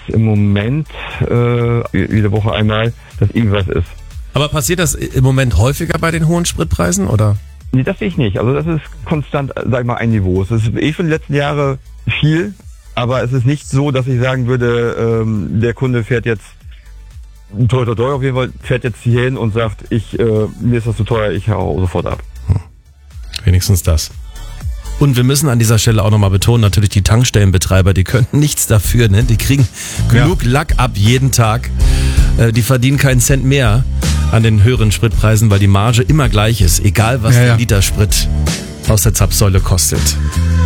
im Moment jede Woche einmal, dass irgendwas ist. Aber passiert das im Moment häufiger bei den hohen Spritpreisen, oder? Nee, das sehe ich nicht. Also das ist konstant, sag ich mal, ein Niveau. Es ist für die letzten Jahre viel, aber es ist nicht so, dass ich sagen würde, der Kunde fährt jetzt teuer auf jeden Fall, fährt jetzt hier hin und sagt, mir ist das zu teuer, ich hau sofort ab. Wenigstens das. Und wir müssen an dieser Stelle auch nochmal betonen, natürlich die Tankstellenbetreiber, die können nichts dafür, ne? Die kriegen genug Lack ab jeden Tag. Die verdienen keinen Cent mehr an den höheren Spritpreisen, weil die Marge immer gleich ist, egal was der Liter Sprit aus der Zapfsäule kostet.